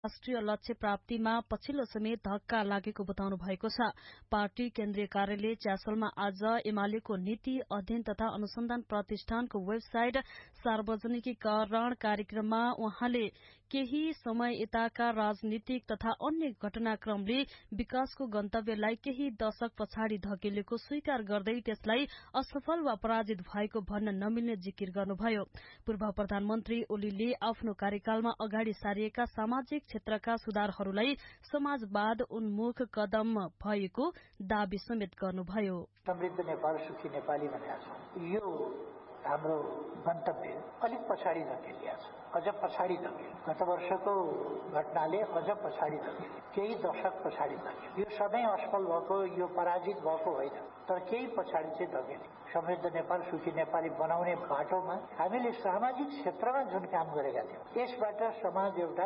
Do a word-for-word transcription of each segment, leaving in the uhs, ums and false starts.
राष्ट्रिय लक्ष्य प्राप्तिमा पछिल्लो समय धक्का लागेको बताउनु भएको छ। पार्टी केन्द्रीय कार्यालय च्यासलमा आज एमालेको नीति अध्ययन तथा अनुसन्धान प्रतिष्ठानको वेबसाइट सार्वजनिकीकरण कार्यक्रममा उहाँले केही समय यताका राजनीतिक तथा अन्य घटनाक्रमले विकासको गन्तव्यलाई केही दशक पछाडि धकेलेको स्वीकार गर्दै त्यसलाई असफल वा पराजित भएको भन्न नमिल्ने जिकिर गर्नुभयो। पूर्व प्रधानमन्त्री ओलीले आफ्नो कार्यकालमा अगाडि सारिएका सामाजिक क्षेत्रका सुधारहरूलाई समाजवाद उन्मुख कदम भएको दावी समेत गर्नुभयो। समृद्ध नेपाल सुखी नेपाली भनेको छ, यो हाम्रो गन्तव्य अलिक पछाडि धकेलिया छ, अझ पछाडि धकेल्यो। गत वर्षको घटनाले अझ पछाडि धकेल्यो, केही दशक पछाडि धकेल्यो। यो सधैँ असफल भएको, यो पराजित भएको होइन, तर केही पछाडि चाहिँ धकेल्यो। समृद्ध नेपाल सुखी नेपाली बनाउने बाटोमा हामीले सामाजिक क्षेत्रमा जुन काम गरेका थियौँ, यसबाट समाज एउटा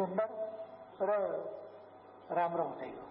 सुन्दर र राम्रो हुँदै हो।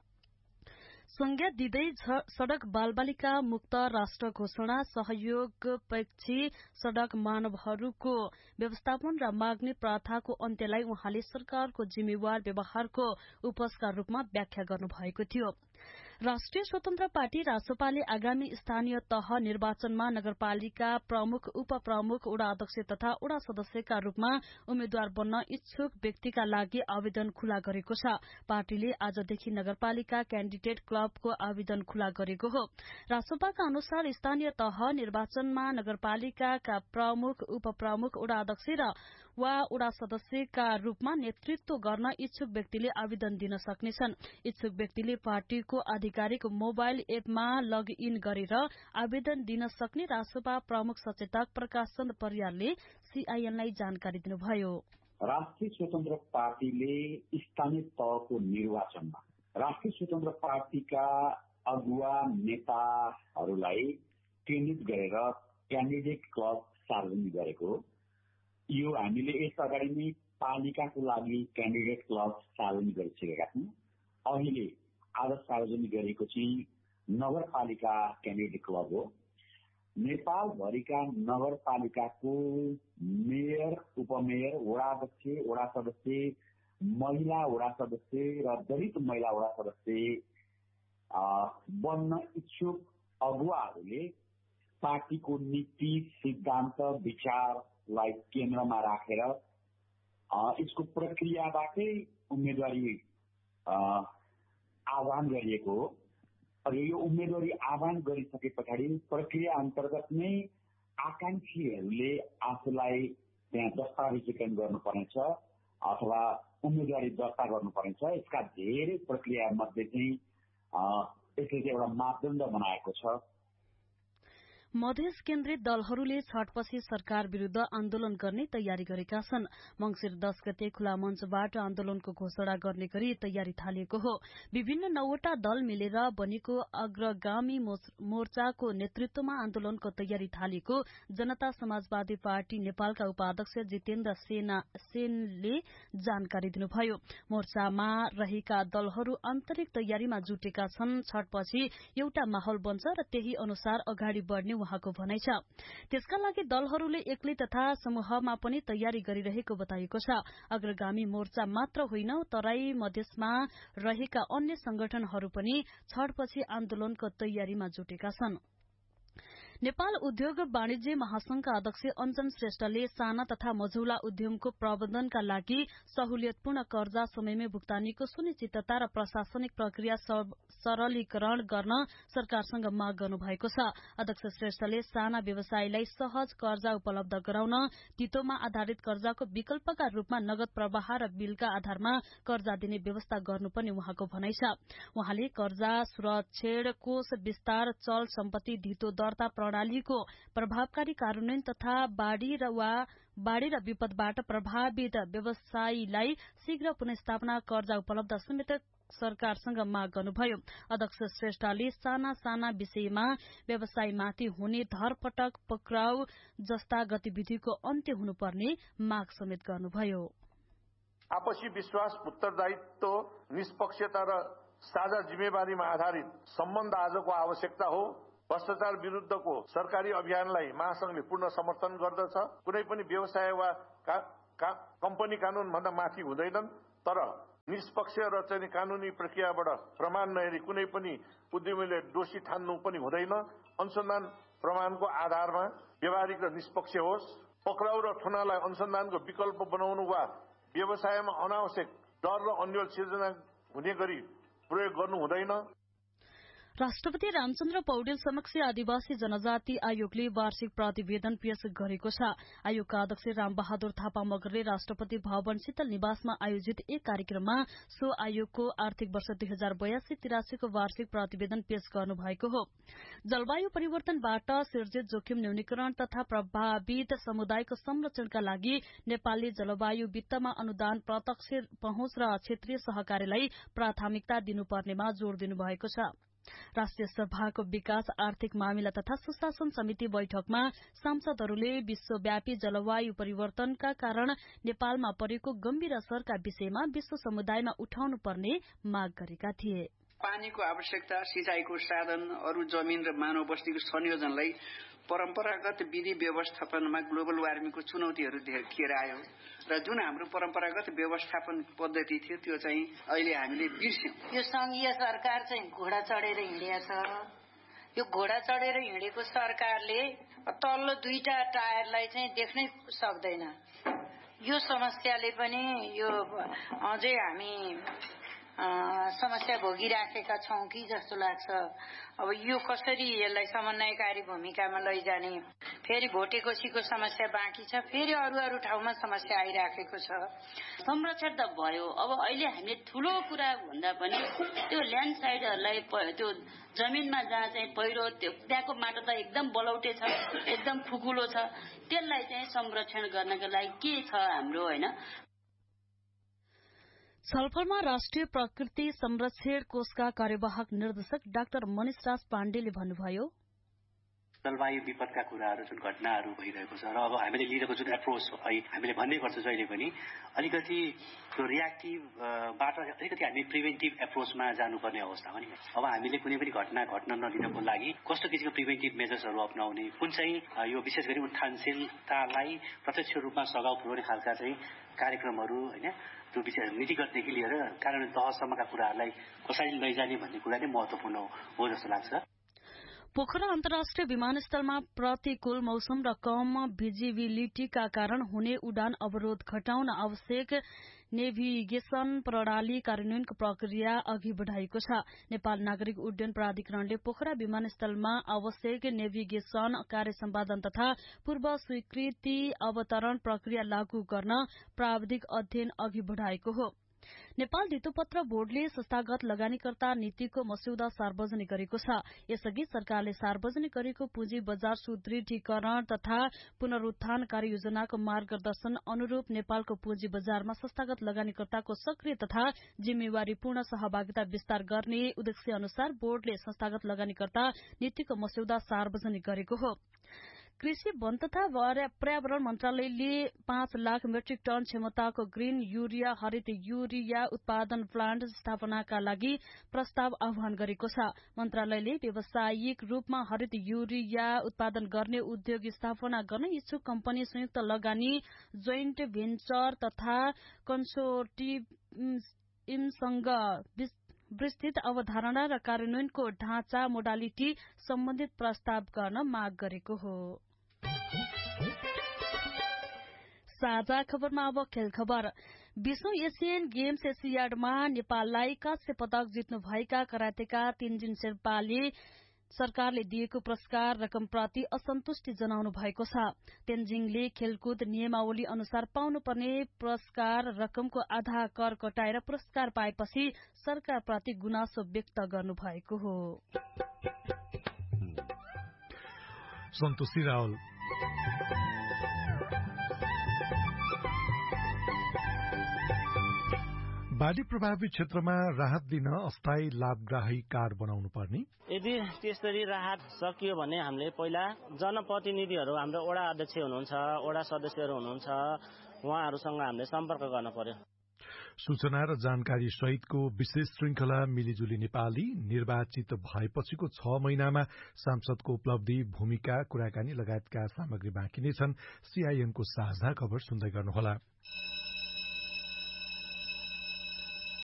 संज्ञा दिँदै सड़क बालबालिका मुक्त राष्ट्र घोषणा सहयोगपक्षी सड़क मानवहरूको व्यवस्थापन र माग्ने प्रथाको अन्त्यलाई उहाँले सरकारको जिम्मेवार व्यवहारको उपजका रूपमा व्याख्या गर्नुभएको थियो। राष्ट्रिय स्वतन्त्र पार्टी रासोपाले आगामी स्थानीय तह निर्वाचनमा नगरपालिका प्रमुख, उपप्रमुख, वडा अध्यक्ष तथा वडा सदस्यका रूपमा उम्मेद्वार बन्न इच्छुक व्यक्तिका लागि आवेदन खुला गरेको छ। पार्टीले आजदेखि नगरपालिका क्याण्डिडेट क्लबको आवेदन खुला गरेको हो। रासोपाका अनुसार स्थानीय तह निर्वाचनमा नगरपालिकाका प्रमुख, उपप्रमुख, वडा अध्यक्ष र वा वडा सदस्यका रूपमा नेतृत्व गर्न इच्छुक व्यक्तिले आवेदन दिन सक्नेछन्। इच्छुक व्यक्तिले पार्टीको आधिकारिक मोबाइल एपमा लग इन गरेर आवेदन दिन सक्ने रासोपा प्रमुख सचेतक प्रकाश चन्द परियारले सीआईएनलाई जानकारी दिनुभयो। राष्ट्रिय स्वतन्त्र पार्टीले स्थानीय तहको निर्वाचनमा राष्ट्रिय स्वतन्त्र पार्टीका अगुवा नेताहरूलाई केन्द्रित गरेर क्याण्डिडेट क्लब सार्वजनिक गरेको। यो हामीले यस अगाडि नै पालिकाको लागि क्याण्डिडेट क्लब सार्वजनिक गरिसकेका छौँ। अहिले आज सार्वजनिक गरेको चाहिँ नगरपालिका क्याण्डिडेट क्लब हो। नेपालभरिका नगरपालिकाको मेयर, उपमेयर, वडा अध्यक्ष, वडा सदस्य, महिला वडा सदस्य र दलित महिला वडा सदस्य बन्न इच्छुक अगुवाहरूले पार्टीको नीति, सिद्धान्त, विचारलाई केन्द्रमा राखेर यसको प्रक्रियाबाटै उम्मेदवारी आह्वान गरिएको हो। र यो उम्मेदवारी आह्वान गरिसके पछाडि प्रक्रिया अन्तर्गत नै आकांक्षीहरूले आफूलाई त्यहाँ दस्तावेजीकरण गर्नुपर्नेछ अथवा उम्मेदवारी दर्ता गर्नुपर्नेछ। यसका धेरै प्रक्रिया मध्ये चाहिँ यसले चाहिँ एउटा मापदण्ड बनाएको छ। मधेस केन्द्रित दलहरूले छठपछि सरकार विरूद्ध आन्दोलन गर्ने तयारी गरेका छन्। मंगिर दस गते खुला मञ्चबाट आन्दोलनको घोषणा गर्ने गरी तयारी थालिएको हो। विभिन्न नौवटा दल मिलेर बनेको अग्रगामी मोर्चाको नेतृत्वमा आन्दोलनको तयारी थालिएको जनता समाजवादी पार्टी नेपालका उपाध्यक्ष जितेन्द्र सेनले जानकारी दिनुभयो। मोर्चामा रहेका दलहरू आन्तरिक तयारीमा जुटेका छन्। छठपछि एउटा माहौल बन्छ र त्यही अनुसार अगाडि बढ़ने उहाँको भनाइ छ। त्यसका लागि दलहरूले एक्लै तथा समूहमा पनि तयारी गरिरहेको बताइएको छ। अग्रगामी मोर्चा मात्र होइन, तराई मधेसमा रहेका अन्य संगठनहरू पनि छठपछि आन्दोलनको तयारीमा जुटेका छन्। नेपाल उद्योग वाणिज्य महासंघका अध्यक्ष अञ्जन श्रेष्ठले साना तथा मझौला उद्यमको प्रबन्धनका लागि सहुलियतपूर्ण कर्जा समयमै भुक्तानीको सुनिश्चितता र प्रशासनिक प्रक्रिया सरलीकरण गर्न सरकारसँग माग गर्नुभएको छ। अध्यक्ष श्रेष्ठले साना व्यवसायीलाई सहज कर्जा उपलब्ध गराउन, तितोमा आधारित कर्जाको विकल्पका रूपमा नगद प्रवाह र बिलका आधारमा कर्जा दिने व्यवस्था गर्नुपर्ने उहाँको भनाइ छ। उहाँले कर्जा सुरक्षेण कोष विस्तार, चल सम्पत्ति धितो दर्ता प्रणालीको प्रभावकारी कार्यान्वयन तथा बाढ़ी र वा बाढ़ी र विपदबाट प्रभावित व्यवसायीलाई शीघ्र पुनर्स्थापना कर्जा उपलब्ध समेत सरकारसँग माग गर्नुभयो। अध्यक्ष श्रेष्ठले साना साना विषयमा व्यवसायमाथि हुने धरपटक, पक्राउ जस्ता गतिविधिको अन्त्य हुनुपर्ने माग समेत गर्नुभयो। आपसी विश्वास, उत्तरदायित्व, निष्पक्षता र साझा जिम्मेवारीमा आधारित सम्बन्ध आजको आवश्यकता हो। भ्रष्टाचार विरुद्धको सरकारी अभियानलाई महासंघले पूर्ण समर्थन गर्दछ। कुनै पनि व्यवसाय वा का, का, कम्पनी कानून भन्दा माथि हुँदैनन्, तर निष्पक्ष र चाहिँ कानूनी प्रक्रियाबाट प्रमाण नहेरी कुनै पनि उद्यमीले दोषी ठान्नु पनि हुँदैन। अनुसन्धान प्रमाणको आधारमा व्यवहारिक र निष्पक्ष होस्। पक्राउ र ठुनालाई अनुसन्धानको विकल्प बनाउनु वा व्यवसायमा अनावश्यक डर र अन्यल सिर्जना हुने गरी प्रयोग गर्नु हुँदैन। राष्ट्रपति रामचन्द्र पौडेल समक्ष आदिवासी जनजाति आयोगले वार्षिक प्रतिवेदन पेश गरेको छ। आयोगका अध्यक्ष रामबहादुर थापा मगरले राष्ट्रपति भवन शीतल निवासमा आयोजित एक कार्यक्रममा सो आयोगको आर्थिक वर्ष दुई हजार बयासी तिरासीको वार्षिक प्रतिवेदन पेश गर्नुभएको हो। जलवायु परिवर्तनबाट सिर्जित जोखिम न्यूनीकरण तथा प्रभावित समुदायको संरक्षणका लागि नेपालले जलवायु वित्तमा अनुदान, प्रत्यक्ष पहुँच र क्षेत्रीय सहकारीलाई प्राथमिकता दिनुपर्नेमा जोड़ दिनुभएको छ। राष्ट्रिय सभाको विकास आर्थिक मामिला तथा सुशासन समिति बैठकमा सांसदहरूले विश्वव्यापी जलवायु परिवर्तनका कारण नेपालमा परेको गम्भीर असरका विषयमा विश्व समुदायमा उठाउनु पर्ने माग गरेका थिए। पानीको आवश्यकता, सिंचाईको साधन, अरू जमिन र मानव बस्तीको संयोजनलाई परम्परागत विधि व्यवस्थापनमा ग्लोबल वार्मिङको चुनौतीहरू देखिएर आयो र जुन हाम्रो परम्परागत व्यवस्थापन पद्धति थियो त्यो चाहिँ अहिले हामीले बिर्स्यौं। यो संघीय सरकार चाहिँ घोडा चढेर हिँडेको छ। यो घोडा चढेर हिँडेको सरकारले तल्लो दुईटा टायरलाई चाहिँ देख्नै सक्दैन। यो समस्याले पनि यो अझै हामी समस्या भोगिराखेका छौं कि जस्तो लाग्छ। अब यो कसरी यसलाई समन्वयकारी भूमिकामा लैजाने, फेरि भोटेकोसीको समस्या बाँकी छ, फेरि अरू अरू ठाउँमा समस्या आइराखेको छ। संरक्षण त भयो, अब अहिले हामीले ठूलो कुरा भन्दा पनि त्यो ल्यान्डस्लाइडहरूलाई त्यो जमिनमा जहाँ चाहिँ पहिरो त्यहाँको माटो त एकदम बलौटे छ, एकदम खुकुलो छ, त्यसलाई चाहिँ संरक्षण गर्नका लागि के छ हाम्रो हैन। छलफलमा राष्ट्रिय प्रकृति संरक्षण कोषका कार्यवाहक निर्देशक डाक्टर मनिष राज पाण्डेले भन्नुभयो, जलवायु विपदका कुराहरू जुन घटनाहरू भइरहेको छ र अब हामीले लिएको जुन एप्रोच है हामीले भन्ने गर्छ जहिले पनि अलिकति त्यो रियाक्टिभबाट अलिकति हामी प्रिभेन्टिभ एप्रोचमा जानुपर्ने अवस्था हो नि। अब हामीले कुनै पनि घटना घट्न नदिनको लागि कस्तो किसिमको प्रिभेन्टिभ मेजर्सहरू अपनाउने, कुन चाहिँ यो विशेष गरी उत्थानशीलतालाई प्रत्यक्ष रूपमा सघाउ पुर्याउने खालका चाहिँ कार्यक्रमहरू हैन, त्यो विषय नीतिगतदेखि लिएर कार्यान्वयन तहसम्मका कुराहरूलाई कसरी लैजाने भन्ने कुरा नै महत्वपूर्ण हो जस्तो लाग्छ। पोखरा अन्तर्राष्ट्रिय विमानस्थलमा प्रतिकूल मौसम र कम भिजिबिलिटीका कारण हुने उडान अवरोध घटाउन आवश्यक नेभिगेशन प्रणाली कार्यान्वयनको प्रक्रिया अघि बढ़ाएको छ। नेपाल नागरिक उड्डयन प्राधिकरणले पोखरा विमानस्थलमा आवश्यक नेभिगेशन कार्य सम्पादन तथा पूर्व स्वीकृति अवतरण प्रक्रिया लागू गर्न प्राविधिक अध्ययन अघि बढ़ाएको हो। नेपाल धितोपत्र बोर्डले संस्थागत लगानीकर्ता नीतिको मस्यौदा सार्वजनिक गरेको छ। यसअघि सरकारले सार्वजनिक गरेको पुँजी बजार सुदृढीकरण तथा पुनरुत्थान कार्ययोजनाको मार्गदर्शन अनुरूप नेपालको पुँजी बजारमा संस्थागत लगानीकर्ताको सक्रिय तथा जिम्मेवारीपूर्ण सहभागिता विस्तार गर्ने उद्देश्य अनुसार बोर्डले संस्थागत लगानीकर्ता नीतिको मस्यौदा सार्वजनिक गरेको हो। कृषि वन तथा पर्यावरण मन्त्रालयले पाँच लाख मेट्रिक टन क्षमताको ग्रीन यूरिया हरित यूरिया उत्पादन प्लान्ट स्थापनाका लागि प्रस्ताव आह्वान गरेको छ। मन्त्रालयले व्यावसायिक रूपमा हरित यूरिया उत्पादन गर्ने उद्योग स्थापना गर्न इच्छुक कम्पनी संयुक्त लगानी जोइन्ट भेन्चर तथा कन्सोर्टियमसँग विस्तृत अवधारणा र कार्यान्वयनको ढाँचा मोडालिटी सम्बन्धित प्रस्ताव गर्न माग गरेको हो। साझा खबरमा अब खेल खबर। बीसौं एशियन गेम्स एसियाडमा नेपाललाई कांस्य पदक जित्नुभएका करातेका तेन्जिङ शेर्पाले सरकारले दिएको पुरस्कार रकमप्रति असन्तुष्टि जनाउनु भएको छ। तेन्जिङले खेलकुद नियमावली अनुसार पाउनुपर्ने पुरस्कार रकमको आधा कर कटाएर पुरस्कार पाएपछि सरकारप्रति गुनासो व्यक्त गर्नु भएको हो। सन्तोषी रावल बाढ़ी प्रभावित क्षेत्रमा राहत दिन अस्थायी लाभग्राही कार्ड बनाउनु पर्ने। यदि त्यसरी राहत सकियो भने हामीले पहिला जनप्रतिनिधिहरू हाम्रो वडा अध्यक्ष हुनुहुन्छ, वडा सदस्यहरू हुनुहुन्छ, उहाँहरूसँग हामीले सम्पर्क गर्न पर्यो। सूचना र जानकारी सहितको विशेष श्रृंखला मिलिजुली नेपाली निर्वाचित भएपछिको छ महिनामा सांसदको उपलब्धि, भूमिका, कुराकानी लगायतका सामग्री बाँकी नै छन्। सीआईएनको साझा खबर सुन्दै गर्नुहोला।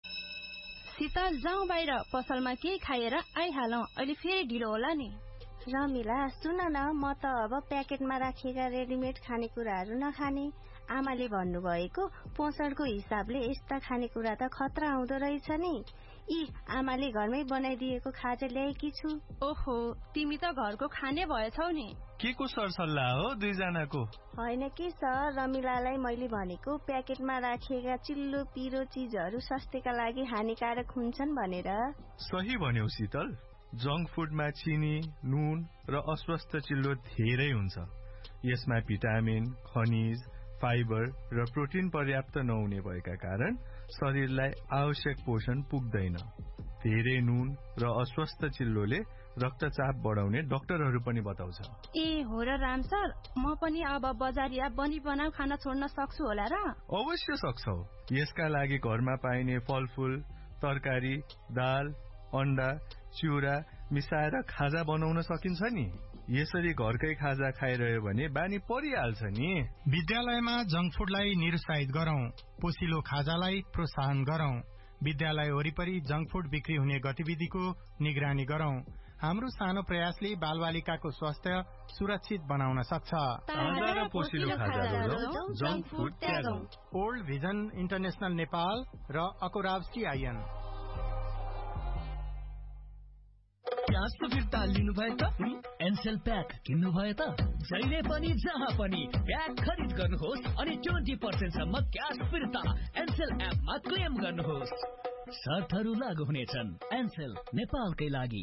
शीतल जाउँ बाहिर, पसलमा केही खाएर आइहालौँ, अहिले फेरि ढिलो होला नि। रमिला सुन न, म त अब प्याकेटमा राखिएका रेडिमेड खानेकुराहरू नखाने। आमाले भन्नुभएको पोषणको हिसाबले यस्ता खानेकुरा त खतरा आउँदो रहेछ नि। यी आमाले घरमै बनाइदिएको खाजा ल्याएकी छु। ओहो, तिमी त घरको खाने भएछौ नि। के को सरसल्लाह हो दुईजनाको? होइन के सर, रमिलालाई मैले भनेको प्याकेटमा राखिएका चिल्लो पिरो चिजहरू स्वास्थ्यका लागि हानिकारक हुन्छन् भनेर। सही भन्यौ शीतल, जङ्क फुडमा चिनी, नुन र अस्वस्थ चिल्लो धेरै हुन्छ। यसमा भिटामिन, खनिज, फाइबर र प्रोटिन पर्याप्त नहुने भएका कारण शरीरलाई आवश्यक पोषण पुग्दैन। धेरै नुन र अस्वस्थ चिल्लोले रक्तचाप बढाउने डाक्टरहरू पनि बताउँछ। ए हो र राम सर, म पनि अब बजारिया बनी बनाऊ खाना छोड्न सक्छु होला र? अवश्य सक्छौ। यसका लागि घरमा पाइने फलफूल, तरकारी, दाल, अन्डा, चिउरा मिसाएर खाजा बनाउन सकिन्छ नि। यसरी घरकै खाजा खाइरह्यो भने बानी परिहाल्छ नि। विद्यालयमा जङ्क फुडलाई निरुत्साहित गरौं, पोसिलो खाजालाई प्रोत्साहन गरौं। विद्यालय वरिपरि जङ्क फुड बिक्री हुने गतिविधिको निगरानी गरौं। हाम्रो सानो प्रयासले बालबालिकाको स्वास्थ्य सुरक्षित बनाउन सक्छ। ओल्ड भिजन इन्टरनेशनल नेपाल र अकोराब सीआईएन। प्याजको फिर्ता लिनुभयो त? एनसेल प्याक किन्नु भयो त? जहिले पनि जहाँ पनि प्याक खरिद गर्नुहोस् अनि ट्वेन्टी पर्सेन्ट सम्म क्यास फिर्ता एनसेल एपमा क्लेम गर्नुहोस्। शर्तहरू लागू हुनेछन्। एनसेल, नेपालकै लागि।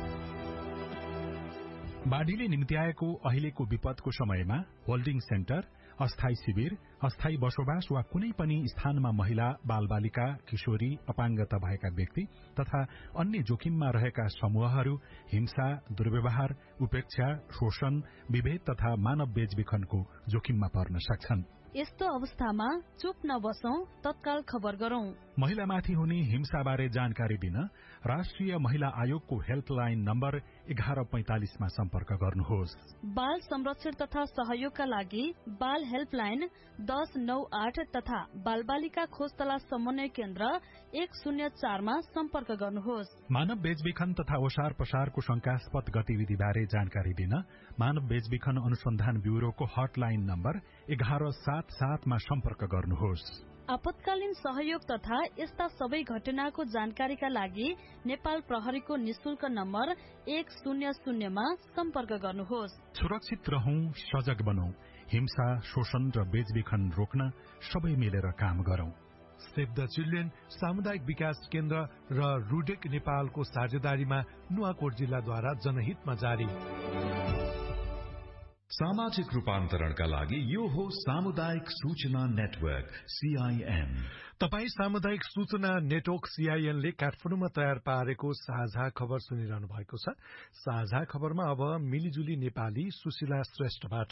बाढीले निम्त्याएको अहिलेको विपदको समयमा होल्डिङ सेन्टर, अस्थायी शिविर, अस्थायी बसोबास वा कुनै पनि स्थानमा महिला, बालबालिका, किशोरी, अपाङ्गता भएका व्यक्ति तथा अन्य जोखिममा रहेका समूहहरू हिंसा, दुर्व्यवहार, उपेक्षा, शोषण, विभेद तथा मानव बेचबिखनको जोखिममा पर्न सक्छन्। यस्तो अवस्थामा चुप नबसौं, तत्काल खबर गरौं। महिलामाथि हुने हिंसाबारे जानकारी दिन राष्ट्रिय महिला आयोगको हेल्पलाइन नम्बर एघार पैंतालिसमा सम्पर्क गर्नुहोस्। बाल संरक्षण तथा सहयोगका लागि बाल हेल्पलाइन दस नौ आठ तथा बालबालिका खोज तलास समन्वय केन्द्र एक शून्य चारमा सम्पर्क गर्नुहोस्। मानव बेचबिखन तथा ओसार पसारको शंकास्पद गतिविधिबारे जानकारी दिन मानव बेचबिखन अनुसन्धान ब्यूरोको हटलाइन नम्बर एघार सात सातमा सम्पर्क गर्नुहोस्। आपतकालीन सहयोग तथा यस्ता सबै घटनाको जानकारीका लागि नेपाल प्रहरीको निशुल्क नम्बर एक शून्य शून्यमा सम्पर्क गर्नुहोस्। सुरक्षित रहौं, सजग बनौं, हिंसा, शोषण र बेचबिखन रोक्न सबै मिलेर काम गरौं। सेभ द चिल्ड्रेन, सामुदायिक विकास केन्द्र र रुडेक नेपालको साझेदारीमा नुवाकोट जिल्लाद्वारा जनहितमा जारी। सामाजिक रूपान्तरणका लागि यो हो सामुदायिक सूचना नेटवर्क सीआईएन। तपाई सामुदायिक सूचना नेटवर्क सीआईएन ले काठमाडौँमा तयार पारेको साझा खबर सुनिरहनु भएको छ। साझा खबरमा अब मिलिजुली नेपाली सुशीला श्रेष्ठबाट।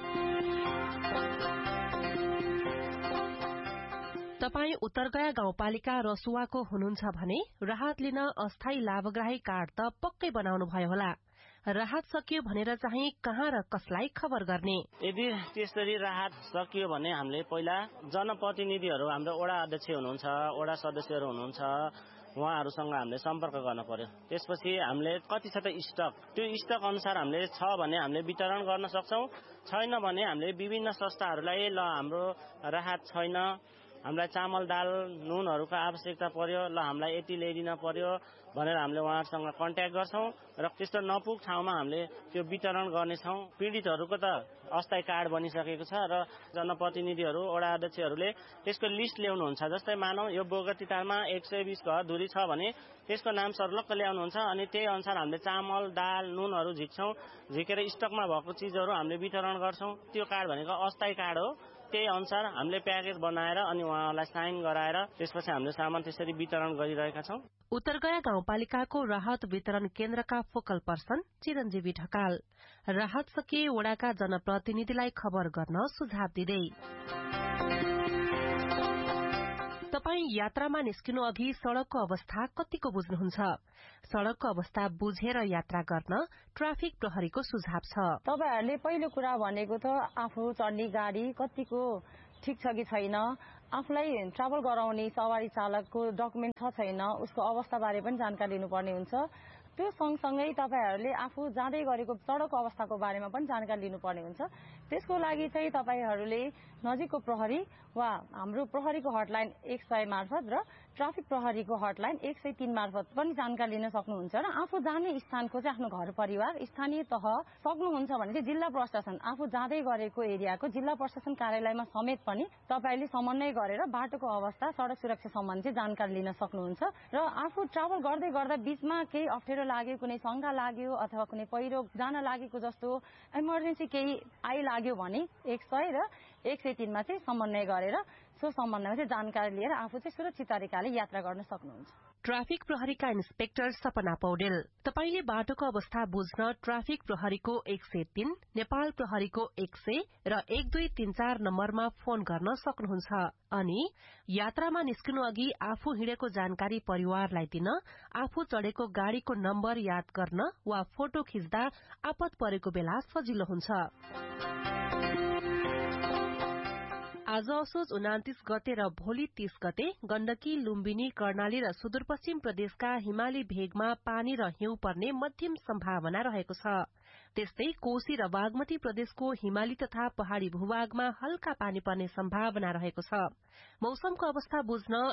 तपाई उत्तरगया गाउँपालिका रसुवाको हुनुहुन्छ भने राहत लिन अस्थायी लाभग्राही कार्ड त पक्कै बनाउनु भयो होला। राहत सकियो भनेर चाहिँ कहाँ र कसलाई खबर गर्ने? यदि त्यसरी राहत सकियो भने हामीले पहिला जनप्रतिनिधिहरू, हाम्रो वडा अध्यक्ष हुनुहुन्छ, वडा सदस्यहरू हुनुहुन्छ, उहाँहरूसँग हामीले सम्पर्क गर्न पर्यो। त्यसपछि हामीले कति छ त स्टक, त्यो स्टक अनुसार हामीले छ भने हामीले वितरण गर्न सक्छौं, छैन भने हामीले विभिन्न संस्थाहरूलाई ल हाम्रो राहत छैन, हामीलाई चामल, दाल, नुनहरूको आवश्यकता पर्यो, ल हामीलाई यति ल्याइदिन पर्यो भनेर हामीले उहाँहरूसँग कन्ट्याक्ट गर्छौं र त्यस्तो नपुग ठाउँमा हामीले त्यो वितरण गर्नेछौं। पीडितहरूको त अस्थायी कार्ड बनिसकेको छ र जनप्रतिनिधिहरू, वडा अध्यक्षहरूले त्यसको लिस्ट ल्याउनुहुन्छ। जस्तै मानौ यो बोगतीतालमा एक सय बीस घर दूरी छ भने त्यसको नाम सर्लक्क ल्याउनुहुन्छ अनि त्यही अनुसार हामीले चामल, दाल, नुनहरू झिक्छौं। झिकेर स्टकमा भएको चिजहरू हामीले वितरण गर्छौं। त्यो कार्ड भनेको अस्थायी कार्ड हो। त्यही अनुसार हामीले प्याकेज बनाएर अनि उहाँहरूलाई साइन गराएर त्यसपछि हामीले सामान त्यसरी वितरण गरिरहेका छौं। उत्तरगया गाउँपालिकाको राहत वितरण केन्द्रका फोकल पर्सन चिरञ्जीवी ढकाल राहत सकिए वडाका जनप्रतिनिधिलाई खबर गर्न सुझाव दिँदै। तपाई यात्रामा निस्किनु अघि सड़कको अवस्था कतिको बुझ्नुहुन्छ? सड़कको अवस्था बुझेर यात्रा गर्न ट्राफिक प्रहरीको सुझाव छ। तपाईहरुले पहिलो कुरा भनेको त आफू चढ्ने गाडी कतिको ठिक छ कि छैन, आफूलाई ट्राभल गराउने सवारी चालकको डकुमेन्ट छ छैन, उसको अवस्थाबारे पनि जानकारी लिनुपर्ने हुन्छ। त्यो सँगसँगै तपाईहरूले आफू जाँदै गरेको सडकको अवस्थाको बारेमा पनि जानकारी लिनुपर्ने हुन्छ। त्यसको लागि चाहिँ तपाईहरूले नजिकको प्रहरी वा हाम्रो प्रहरीको हटलाइन एक सय मार्फत र ट्राफिक प्रहरीको हटलाइन एक सय तीन मार्फत पनि जानकारी लिन सक्नुहुन्छ र आफू जाने स्थानको चाहिँ आफ्नो घर परिवार स्थानीय तह सक्नुहुन्छ भने चाहिँ जिल्ला प्रशासन आफू जाँदै गरेको एरियाको जिल्ला प्रशासन कार्यालयमा समेत पनि तपाईँले समन्वय गरेर बाटोको अवस्था सडक सुरक्षा सम्बन्धी जानकारी लिन सक्नुहुन्छ र आफू ट्राभल गर्दै गर्दा बीचमा केही अप्ठ्यारो लाग्यो, कुनै शंका लाग्यो अथवा कुनै पहिरो जान लागेको जस्तो इमर्जेन्सी केही आइलाग्यो भने एक सय र एक सय तीनमा चाहिँ समन्वय गरेर सो सम्बन्धमा चाहिँ जानकारी लिएर आफू चाहिँ सुरक्षित तरिकाले यात्रा गर्न सक्नुहुन्छ। ट्राफिक प्रहरीका इन्सपेक्टर सपना पौडेल, तपाईले बाटोको अवस्था बुझ्न ट्राफिक प्रहरीको एक सय तीन, नेपाल प्रहरीको एक सय र एक दुई तीन चार नम्बरमा फोन गर्न सक्नुहुन्छ। अनि यात्रामा निस्कनु अघि आफू हिँडेको जानकारी परिवारलाई दिन, आफू चढेको गाड़ीको नम्बर याद गर्न वा फोटो खिच्दा आपत परेको बेला सजिलो हुन्छ। आज असोज उनातिस गते र भोलि तीस गते गण्डकी, लुम्बिनी, कर्णाली र सुदूरपश्चिम प्रदेशका हिमाली भेगमा पानी र हिउँ पर्ने मध्यम सम्भावना रहेको छ। त्यस्तै कोशी र बागमती प्रदेशको हिमाली तथा पहाड़ी भूभागमा हल्का पानी पर्ने सम्भावना रहेको छ। मौसमको अवस्था बुझ्न